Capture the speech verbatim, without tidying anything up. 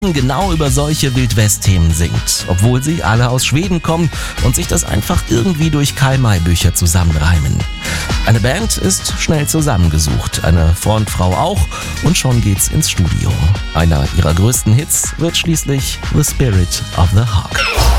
genau über solche Wildwest-Themen singt, obwohl sie alle aus Schweden kommen und sich das einfach irgendwie durch Karl-May-Bücher zusammenreimen. Eine Band ist schnell zusammengesucht, eine Frontfrau auch, und schon geht's ins Studio. Einer ihrer größten Hits wird schließlich The Spirit of the Hawk.